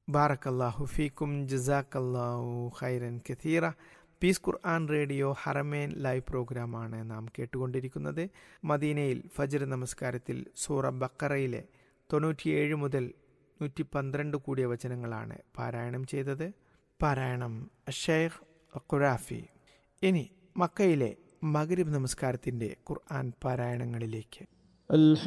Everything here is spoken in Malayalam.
ബാറക്കല്ലാഹു ഫീക്കും ജസാക്കല്ലാഹു ഖൈറൻ കഥീറ. പീസ് ഖുർആൻ റേഡിയോ ഹറമേൻ ലൈവ് പ്രോഗ്രാമാണ് നാം കേട്ടുകൊണ്ടിരിക്കുന്നത്. മദീനയിൽ ഫജ്ർ നമസ്കാരത്തിൽ സൂറ ബക്കറയിലെ 97 മുതൽ 112 കൂടിയ വചനങ്ങളാണ് പാരായണം ചെയ്തത്. പാരായണം ഷെയ്ഖ് ഖുറാഫി. ഇനി മക്കയിലെ മഗ്രിബ് നമസ്കാരത്തിൻ്റെ ഖുർആൻ പാരായണങ്ങളിലേക്ക്.